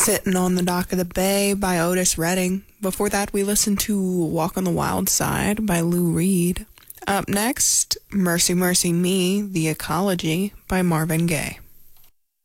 Sitting on the Dock of the Bay by Otis Redding. Before that, we listened to Walk on the Wild Side by Lou Reed. Up next, Mercy Mercy Me, The Ecology by Marvin Gaye.